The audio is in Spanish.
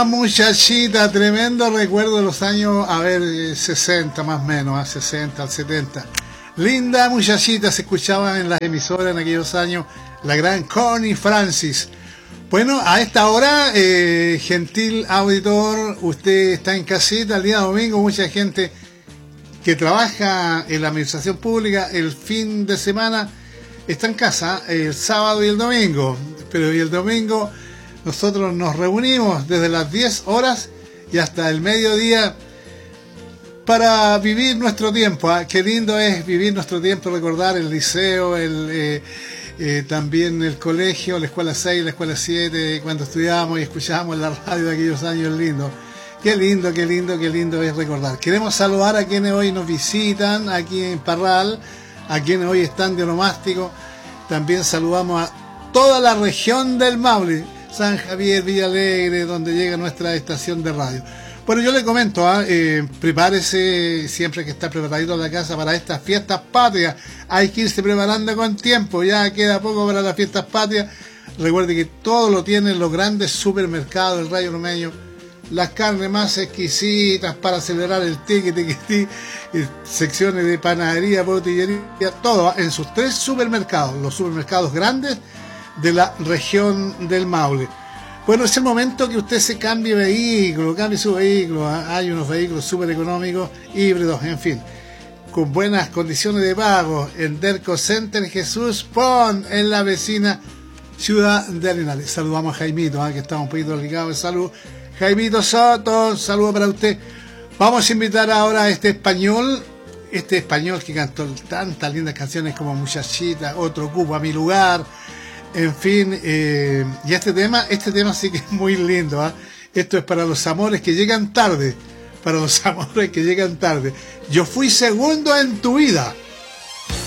muchachita, tremendo recuerdo de los años, 60 más o menos, a 60, al 70. Linda muchachita, se escuchaba en las emisoras en aquellos años, la gran Connie Francis. Bueno, a esta hora, gentil auditor, usted está en casita el día domingo, mucha gente que trabaja en la administración pública el fin de semana está en casa el sábado y el domingo, pero y el domingo nosotros nos reunimos desde las 10 horas y hasta el mediodía para vivir nuestro tiempo. Qué lindo es vivir nuestro tiempo, recordar el liceo, también el colegio, la escuela 6, la escuela 7, cuando estudiábamos y escuchábamos la radio de aquellos años lindos. Qué lindo, qué lindo, qué lindo es recordar. Queremos saludar a quienes hoy nos visitan aquí en Parral, a quienes hoy están de onomástico. También saludamos a toda la región del Maule, San Javier, Villalegre, donde llega nuestra estación de radio. Bueno, yo le comento, prepárese siempre que está preparadito la casa para estas fiestas patrias. Hay que irse preparando con tiempo, ya queda poco para las fiestas patrias. Recuerde que todo lo tienen los grandes supermercados del Rayo Ormeño. Las carnes más exquisitas para celebrar el tiquiti, secciones de panadería, botillería, todo en sus 3 supermercados, los supermercados grandes de la región del Maule. Bueno, es el momento que usted se cambie su vehículo. Hay unos vehículos súper económicos, híbridos, en fin, con buenas condiciones de pago en Derco Center Jesús Pon, en la vecina ciudad de Arenales. Saludamos a Jaimito, que está un poquito ligado de salud. Jaimito Soto, saludo para usted. Vamos a invitar ahora a este español que cantó tantas lindas canciones como Muchachita, Otro Ocupa Mi Lugar, en fin, y este tema sí que es muy lindo, Esto es para los amores que llegan tarde, Yo fui segundo en tu vida.